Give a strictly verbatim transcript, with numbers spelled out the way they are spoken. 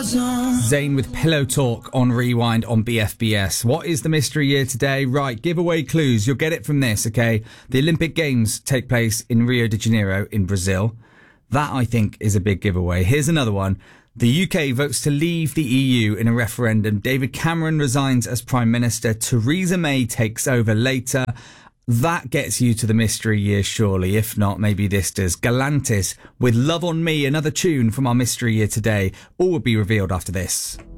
Zayn with Pillow Talk on Rewind on B F B S. What is the mystery year today? Right, giveaway clues. You'll get it from this, okay? The Olympic Games take place in Rio de Janeiro in Brazil. That, I think, is a big giveaway. Here's another one. The U K votes to leave the E U in a referendum. David Cameron resigns as Prime Minister. Theresa May takes over later. That gets you to the mystery year, surely. If not, maybe this does. Galantis with Love on Me, another tune from our mystery year today. All will be revealed after this.